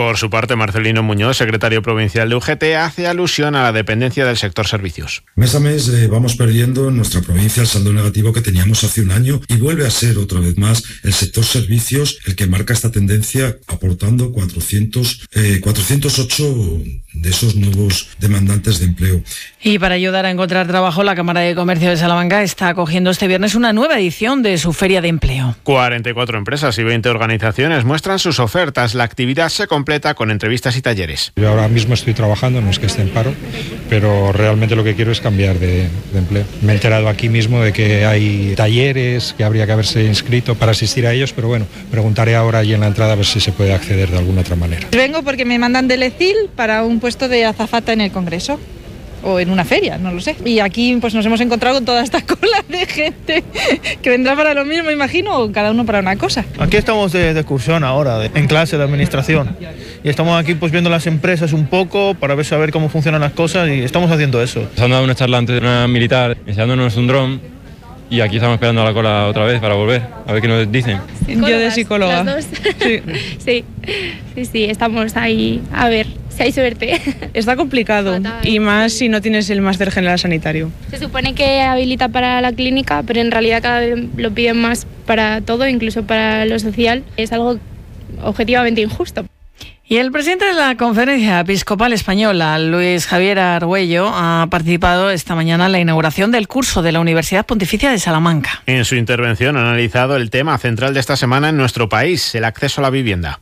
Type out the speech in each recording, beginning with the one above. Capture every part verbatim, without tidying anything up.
Por su parte, Marcelino Muñoz, secretario provincial de U G T, hace alusión a la dependencia del sector servicios. Mes a mes eh, vamos perdiendo en nuestra provincia el saldo negativo que teníamos hace un año y vuelve a ser otra vez más el sector servicios el que marca esta tendencia, aportando cuatrocientos, eh, cuatrocientos ocho de esos nuevos demandantes de empleo. Y para ayudar a encontrar trabajo, la Cámara de Comercio de Salamanca está acogiendo este viernes una nueva edición de su Feria de Empleo. cuarenta y cuatro empresas y veinte organizaciones muestran sus ofertas. La actividad se completa con entrevistas y talleres. Yo ahora mismo estoy trabajando, no es que esté en paro, pero realmente lo que quiero es cambiar de, de empleo. Me he enterado aquí mismo de que hay talleres, que habría que haberse inscrito para asistir a ellos, pero bueno, preguntaré ahora allí en la entrada a ver si se puede acceder de alguna otra manera. Vengo porque me mandan de Lecil para un puesto de azafata en el Congreso. O en una feria, no lo sé. Y aquí pues nos hemos encontrado con toda esta cola de gente que vendrá para lo mismo, imagino, o cada uno para una cosa. Aquí estamos de, de excursión ahora, de, en clase de administración. Y estamos aquí pues viendo las empresas un poco para ver saber cómo funcionan las cosas y estamos haciendo eso. Nos han dado una charla antes de una militar enseñándonos un dron y aquí estamos esperando a la cola otra vez para volver, a ver qué nos dicen. Yo de psicóloga. Las dos. Sí. sí, sí, sí, estamos ahí a ver si hay suerte. Está complicado. Fatal. Y más si no tienes el máster general sanitario. Se supone que habilita para la clínica, pero en realidad cada vez lo piden más para todo, incluso para lo social. Es algo objetivamente injusto. Y el presidente de la Conferencia Episcopal Española, Luis Javier Argüello, ha participado esta mañana en la inauguración del curso de la Universidad Pontificia de Salamanca. En su intervención ha analizado el tema central de esta semana en nuestro país, el acceso a la vivienda.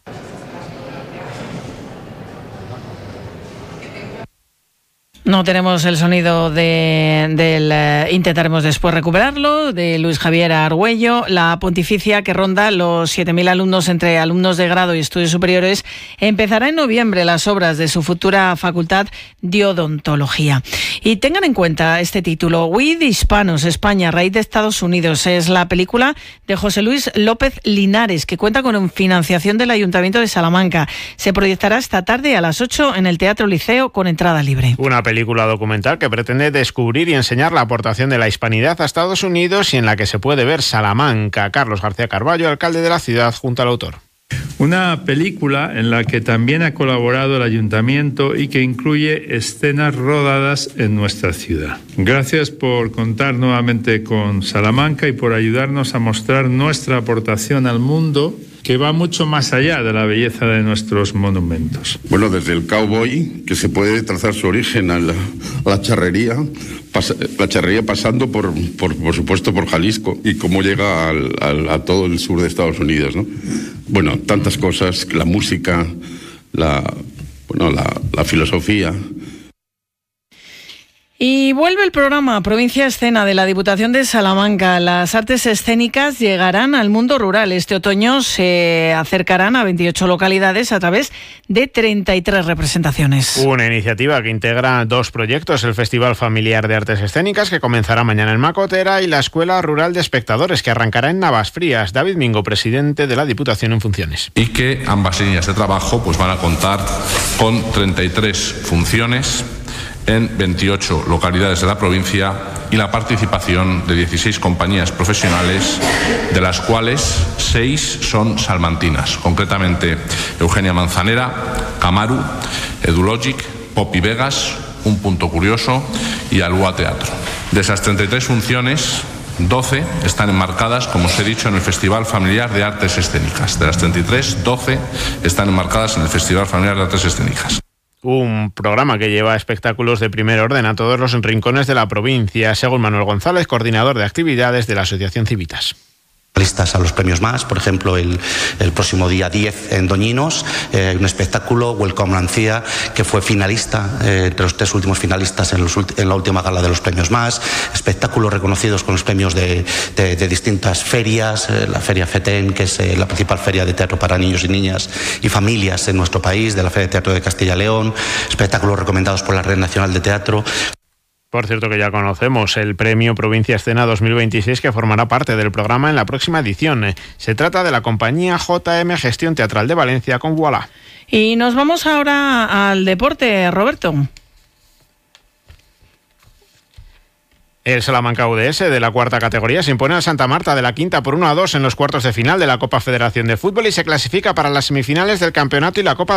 No tenemos el sonido de, del... Eh, intentaremos después recuperarlo, de Luis Javier Argüello. La pontificia, que ronda los siete mil alumnos entre alumnos de grado y estudios superiores, empezará en noviembre las obras de su futura facultad de odontología. Y tengan en cuenta este título, We the Hispanos, España, raíz de Estados Unidos. Es la película de José Luis López Linares, que cuenta con financiación del Ayuntamiento de Salamanca. Se proyectará esta tarde a las ocho en el Teatro Liceo con entrada libre. Una película documental que pretende descubrir y enseñar la aportación de la hispanidad a Estados Unidos y en la que se puede ver Salamanca. Carlos García Carballo, alcalde de la ciudad, junto al autor. Una película en la que también ha colaborado el ayuntamiento y que incluye escenas rodadas en nuestra ciudad. Gracias por contar nuevamente con Salamanca y por ayudarnos a mostrar nuestra aportación al mundo, que va mucho más allá de la belleza de nuestros monumentos. Bueno, desde el cowboy, que se puede trazar su origen a la, a la charrería, pas, la charrería pasando por, por, por supuesto, por Jalisco y cómo llega al, al, a todo el sur de Estados Unidos, ¿no? Bueno, tantas cosas, la música, la, bueno, la, la filosofía. Y vuelve el programa Provincia Escena de la Diputación de Salamanca. Las artes escénicas llegarán al mundo rural. Este otoño se acercarán a veintiocho localidades a través de treinta y tres representaciones. Una iniciativa que integra dos proyectos, el Festival Familiar de Artes Escénicas, que comenzará mañana en Macotera, y la Escuela Rural de Espectadores, que arrancará en Navasfrías. David Mingo, presidente de la Diputación en funciones. Y que ambas líneas de trabajo pues van a contar con treinta y tres funciones en veintiocho localidades de la provincia y la participación de dieciséis compañías profesionales, de las cuales seis son salmantinas, concretamente Eugenia Manzanera, Camaru, Edulogic, Poppy Vegas, Un Punto Curioso y Alúa Teatro. De esas treinta y tres funciones, doce están enmarcadas, como os he dicho, en el Festival Familiar de Artes Escénicas. De las treinta y tres, doce están enmarcadas en el Festival Familiar de Artes Escénicas. Un programa que lleva espectáculos de primer orden a todos los rincones de la provincia, según Manuel González, coordinador de actividades de la Asociación Civitas. Listas a los premios más, por ejemplo, el, el próximo día diez en Doñinos, eh, un espectáculo, Welcome Lancia, que fue finalista, eh, entre los tres últimos finalistas en, los, en la última gala de los premios más, espectáculos reconocidos con los premios de, de, de distintas ferias, eh, la Feria FETEN, que es eh, la principal feria de teatro para niños y niñas y familias en nuestro país, de la Feria de Teatro de Castilla y León, espectáculos recomendados por la Red Nacional de Teatro. Por cierto, que ya conocemos el Premio Provincia Escena dos mil veintiséis, que formará parte del programa en la próxima edición. Se trata de la compañía J M Gestión Teatral de Valencia con Voilà. Y nos vamos ahora al deporte, Roberto. El Salamanca U D S de la cuarta categoría se impone al Santa Marta de la quinta por uno a dos en los cuartos de final de la Copa Federación de Fútbol y se clasifica para las semifinales del campeonato y la Copa